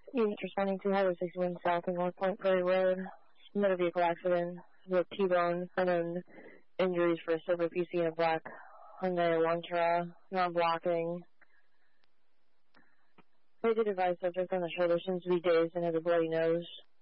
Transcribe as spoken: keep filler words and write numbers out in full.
Units responding to Highway sixty-one South and North Point Prairie Road. Motor vehicle accident with T-bone, unknown injuries for a silver P C and a black Hyundai Elantra, non-blocking. They did advise subject on the shoulder seems to be dazed and has a bloody nose.